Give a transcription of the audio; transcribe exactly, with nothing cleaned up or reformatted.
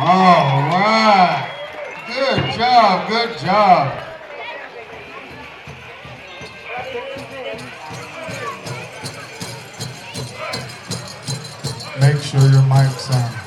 All right. Good job, good job. Make sure your mic's on.